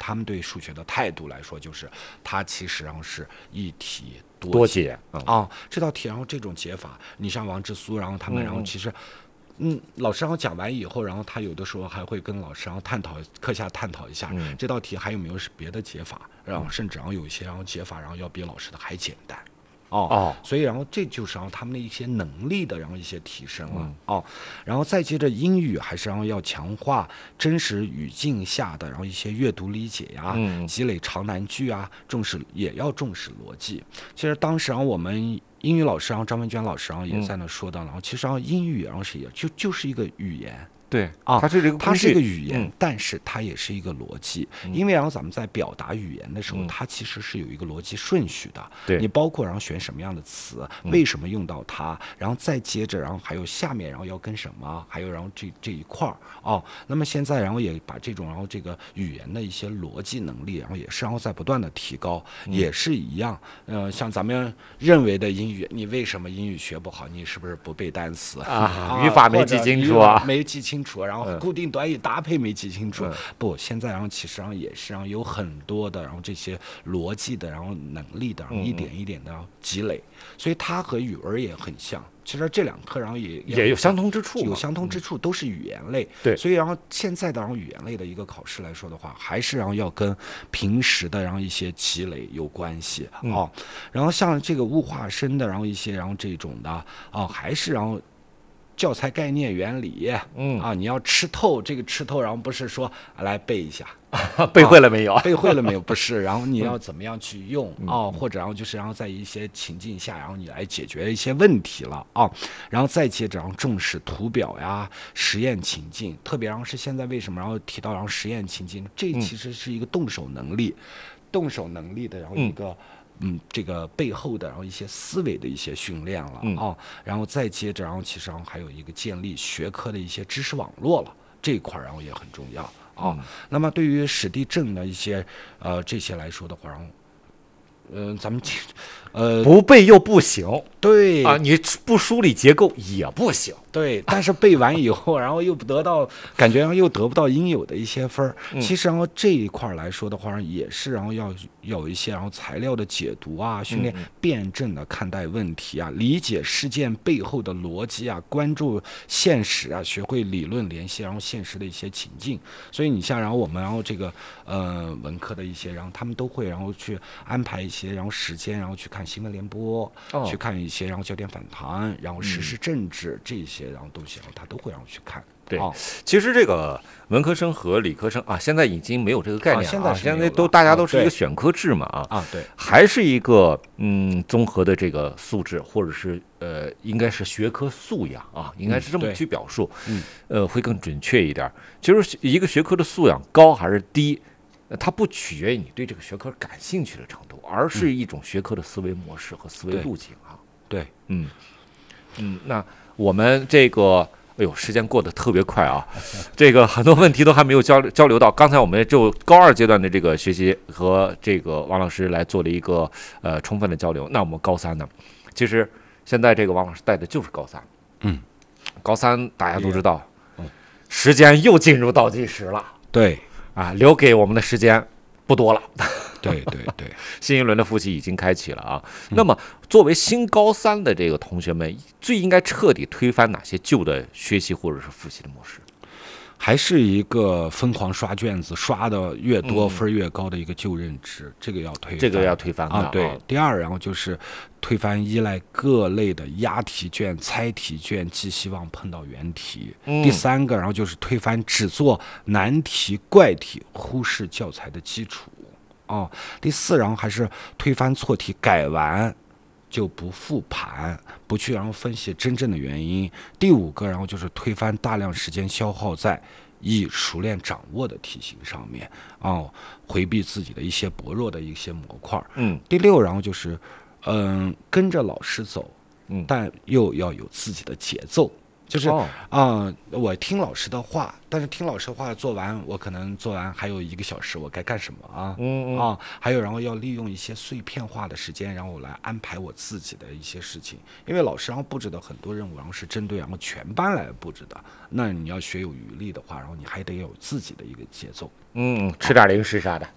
他们对数学的态度来说，就是它其实上是一题多解这道题，然后这种解法，你像王之苏，然后他们，然后其实。老师然后讲完以后，然后他有的时候还会跟老师然后课下探讨一下，这道题还有没有是别的解法，然后甚至然后有一些然后解法然后要比老师的还简单。所以然后这就是然后他们的一些能力的然后一些提升了然后再接着英语还是然后要强化真实语境下的然后一些阅读理解呀，积累长难句啊，也要重视逻辑。其实当时然后我们英语老师然后张文娟老师然后也在那说到，然后其实然后英语然后就是一个语言。 对它是这个它是一个语言，但是它也是一个逻辑。因为然后咱们在表达语言的时候，它其实是有一个逻辑顺序的。 对， 你包括然后选什么样的词，为什么用到它，然后再接着然后还有下面然后要跟什么，还有然后这一块那么现在然后也把这种然后这个语言的一些逻辑能力，然后也是然后在不断的提高，也是一样。像咱们认为的英语，你为什么英语学不好？你是不是不背单词语法没记清楚没记清楚，然后固定短语搭配没记清楚。不，现在然后其实上也是有很多的然后这些逻辑的然后能力的，然后一点一点的积累，所以它和语文也很像。其实这两课然后也有相同之处， 有相同之处，都是语言类。 对， 所以然后现在的然后语言类的一个考试来说的话，还是然后要跟平时的然后一些积累有关系然后像这个物化生的然后一些然后这种的还是然后教材概念原理你要吃透这个吃透，然后不是说来背一下背会了没有背会了没有，不是，然后你要怎么样去用或者然后就是然后在一些情境下，然后你来解决一些问题了然后再接着然后重视图表呀，实验情境，特别然后是现在为什么然后提到然后实验情境，这其实是一个动手能力的然后一个这个背后的然后一些思维的一些训练了然后再接着然后其实然后还有一个建立学科的一些知识网络了，这一块然后也很重要那么对于史地政的一些这些来说的话，然后咱们不背又不行， 对你不梳理结构也不行， 对，但是背完以后，然后又感觉又得不到应有的一些分其实然后这一块来说的话，也是然后要有一些然后材料的解读训练辩证的看待问题理解事件背后的逻辑关注现实学会理论联系然后现实的一些情境。所以你像然后我们然后这个文科的一些，然后他们都会然后去安排一些然后时间，然后去看新闻联播去看一些然后焦点访谈，然后时事政治这些然后东西，然后他都会让我去看。 对其实这个文科生和理科生现在已经没有这个概念了现在大家都是一个选科制嘛对， 还是一个综合的这个素质，或者是应该是学科素养应该是这么去表述会更准确一点。就是一个学科的素养高还是低，它不取决于你对这个学科感兴趣的程度，而是一种学科的思维模式和思维路径对那我们这个时间过得特别快这个很多问题都还没有交流到。刚才我们就高二阶段的这个学习和这个王老师来做了一个充分的交流。那我们高三呢？其实现在这个王老师带的就是高三。高三大家都知道，时间又进入倒计时了。 对留给我们的时间不多了。 对新一轮的复习已经开启了那么作为新高三的这个同学们，最应该彻底推翻哪些旧的学习或者是复习的模式？ 还是一个疯狂刷卷子，刷的越多分越高的一个旧认知，这个要推翻对。第二，然后就是推翻依赖各类的押题卷、猜题卷，寄希望碰到原题。第三个，然后就是推翻只做难题、怪题，忽视教材的基础。第四，然后还是推翻错题，改完就不复盘，不去然后分析真正的原因。第五个，然后就是推翻大量时间消耗在易熟练掌握的题型上面回避自己的一些薄弱的一些模块。第六，然后就是跟着老师走，但又要有自己的节奏。就是我听老师的话，但是听老师的话做完，我可能做完还有1个小时，我该干什么还有然后要利用一些碎片化的时间，然后我来安排我自己的一些事情。因为老师然后布置的很多任务，然后是针对然后全班来布置的，那你要学有余力的话，然后你还得有自己的一个节奏。 吃点零食啥的。